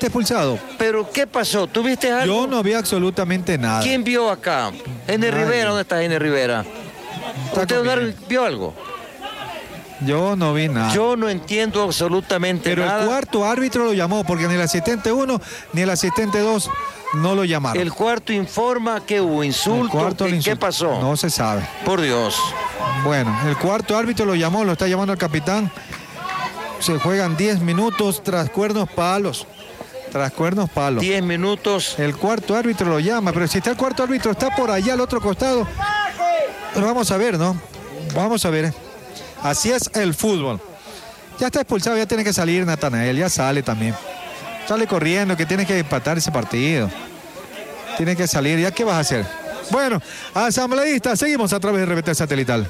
está expulsado. ¿Pero qué pasó? ¿Tú viste algo? Yo no vi absolutamente nada. ¿Quién vio acá? Ene Rivera, ¿dónde está Ene Rivera? ¿Usted vio algo? Yo no vi nada. Yo no entiendo absolutamente nada. Pero el cuarto árbitro lo llamó, porque ni el asistente 1 ni el asistente 2 no lo llamaron. El cuarto informa que hubo insulto. ¿Qué pasó? No se sabe. Por Dios. Bueno, el cuarto árbitro lo llamó, lo está llamando al capitán. Se juegan 10 minutos tras cuernos palos. 10 minutos. El cuarto árbitro lo llama, pero si está el cuarto árbitro, está por allá al otro costado. Pero vamos a ver, ¿no? Vamos a ver. Así es el fútbol. Ya está expulsado, ya tiene que salir Natanael, ya sale también. Sale corriendo, que tiene que empatar ese partido. Tiene que salir, ¿ya qué vas a hacer? Bueno, asambleístas, seguimos a través de RBT Satelital.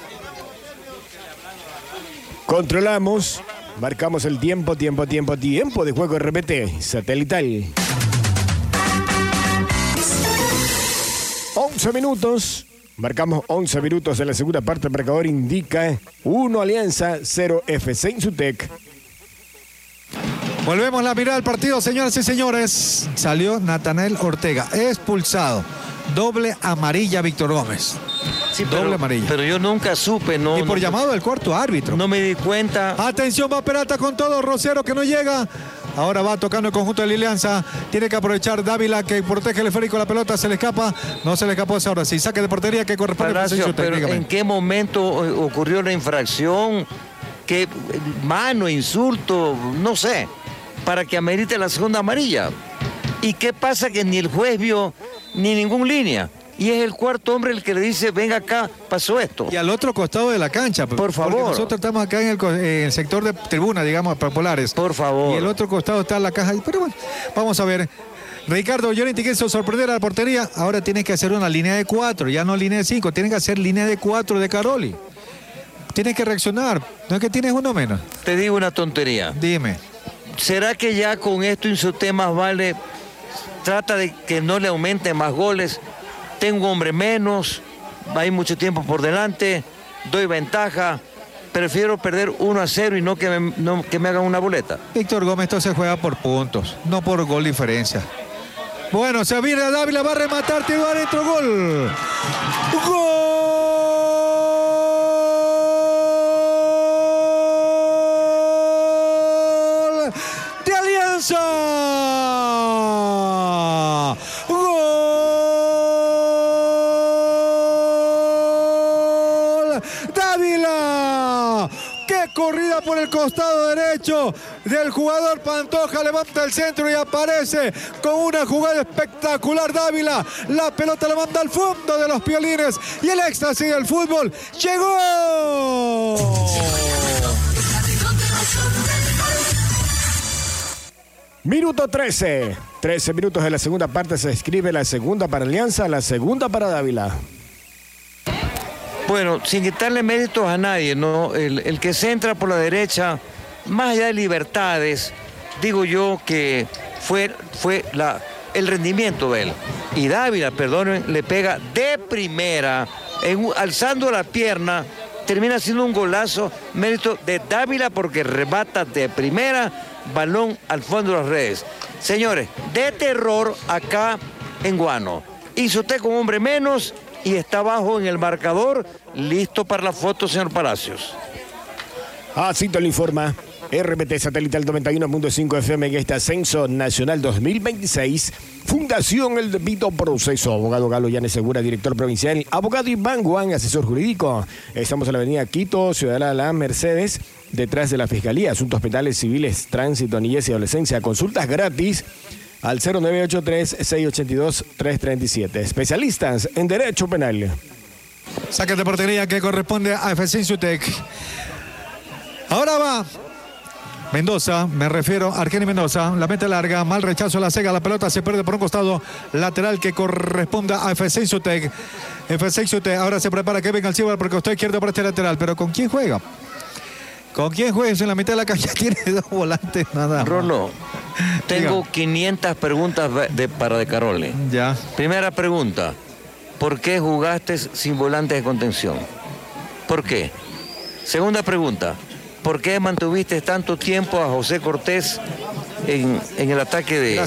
Controlamos, marcamos el tiempo de juego RBT Satelital. 11 minutos. Marcamos 11 minutos en la segunda parte. El marcador indica 1 Alianza, 0 FC Insutec. Volvemos la mirada al partido, señoras y señores. Salió Natanael Ortega, expulsado. Doble amarilla Víctor Gómez. Sí, doble amarilla. Pero yo nunca supe, ¿no? Y por llamado del cuarto árbitro. No me di cuenta. Atención, va Peralta con todo. Rosero que no llega. Ahora va tocando el conjunto de la Alianza. Tiene que aprovechar Dávila, que protege el esférico. La pelota se le escapa. No se le escapó esa ahora sí. Saque de portería que corresponde a Palacio, pero ¿en qué momento ocurrió la infracción? ¿Qué mano, insulto? No sé. Para que amerite la segunda amarilla. ¿Y qué pasa? Que ni el juez vio ni ningún línea. Y es el cuarto hombre el que le dice, venga acá, pasó esto. Y al otro costado de la cancha. Por favor. Porque nosotros estamos acá en el sector de tribuna, digamos, populares. Por favor. Y el otro costado está la caja. Pero bueno, vamos a ver. Ricardo Llorente quiso sorprender a la portería. Ahora tiene que hacer una línea de 4, ya no línea de 5. Tiene que hacer línea de 4 de Caroli. Tienes que reaccionar. No es que tienes uno menos. Te digo una tontería. Dime. ¿Será que ya con esto Insutec más vale? Trata de que no le aumente más goles. Tengo un hombre menos, hay mucho tiempo por delante, doy ventaja, prefiero perder 1-0 y no que me hagan una boleta. Víctor Gómez, esto se juega por puntos, no por gol diferencia. Bueno, se viene a Dávila, va a rematar, tiro adentro, gol. ¡Gol! ¡De Alianza! Dávila, qué corrida por el costado derecho del jugador Pantoja, levanta el centro y aparece con una jugada espectacular Dávila, la pelota la manda al fondo de los piolines y el éxtasis del fútbol llegó. Minuto 13. 13 minutos de la segunda parte, se escribe la segunda para Alianza, la segunda para Dávila. Bueno, sin quitarle méritos a nadie, ¿no? El que se entra por la derecha, más allá de libertades, digo yo que fue el rendimiento de él. Y Dávila, perdonen, le pega de primera, alzando la pierna, termina siendo un golazo, mérito de Dávila porque rebata de primera, balón al fondo de las redes. Señores, de terror acá en Guano. Insutec con hombre menos y está abajo en el marcador, listo para la foto, señor Palacios. Así te lo informa RBT Satelital 91.5 FM en este ascenso nacional 2026. Fundación El Debido Proceso. Abogado Galo Llanes Segura, director provincial. Abogado Iván Guan, asesor jurídico. Estamos en la avenida Quito, Ciudadela La Mercedes, detrás de la Fiscalía. Asuntos penales, civiles, tránsito, niñez y adolescencia. Consultas gratis al 0983-682-337. Especialistas en Derecho Penal. Saque de portería que corresponde a FC Insutec. Ahora va Mendoza, me refiero a Argeni Mendoza, la mete larga, mal rechazo, la cega, la pelota se pierde por un costado lateral que corresponda a FC Insutec. FC Insutec ahora se prepara Kevin Alcibar porque costado izquierdo para este lateral, pero ¿con quién juega? ¿Con quién juega? En la mitad de la cancha tiene dos volantes nada más. Rolo, tengo 500 preguntas para De Caroli. Ya. Primera pregunta, ¿por qué jugaste sin volantes de contención? ¿Por qué? Segunda pregunta, ¿por qué mantuviste tanto tiempo a José Cortés en el ataque de